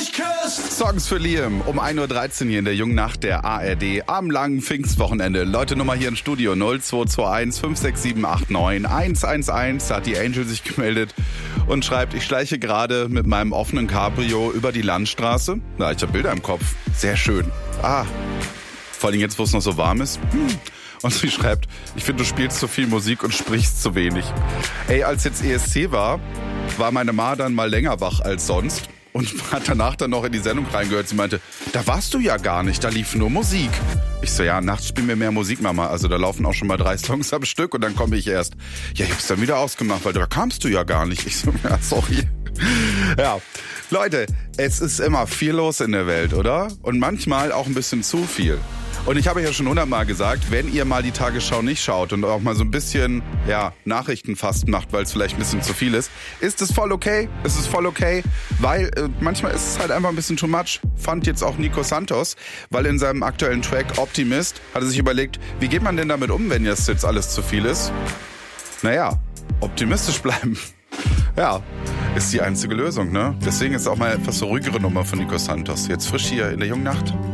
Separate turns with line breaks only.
Songs für Liam um 1.13 Uhr hier in der jungen Nacht der ARD am langen Pfingstwochenende. Leute, Nummer hier im Studio 0221 567 89 111. Da hat die Angel sich gemeldet und schreibt, ich schleiche gerade mit meinem offenen Cabrio über die Landstraße. Na, ich habe Bilder im Kopf. Sehr schön. Vor allem jetzt, wo es noch so warm ist. Und sie schreibt, ich finde, du spielst zu viel Musik und sprichst zu wenig. Ey, als jetzt ESC war meine Ma dann mal länger wach als sonst und hat danach dann noch in die Sendung reingehört. Sie meinte, da warst du ja gar nicht, da lief nur Musik. Ich so, ja, nachts spielen wir mehr Musik, Mama. Also da laufen auch schon mal 3 Songs am Stück und dann komme ich erst. Ja, ich hab's dann wieder ausgemacht, weil da kamst du ja gar nicht. Ich so, ja, sorry. Ja, Leute, es ist immer viel los in der Welt, oder? Und manchmal auch ein bisschen zu viel. Und ich habe ja schon 100-mal gesagt, wenn ihr mal die Tagesschau nicht schaut und auch mal so ein bisschen, Nachrichtenfasten macht, weil es vielleicht ein bisschen zu viel ist es voll okay. Es ist voll okay, weil manchmal ist es halt einfach ein bisschen too much. Fand jetzt auch Nico Santos, weil in seinem aktuellen Track Optimist hat er sich überlegt, wie geht man denn damit um, wenn jetzt alles zu viel ist? Naja, optimistisch bleiben. Ja, ist die einzige Lösung, ne? Deswegen ist auch mal etwas so ruhigere Nummer von Nico Santos. Jetzt frisch hier in der jungen Nacht.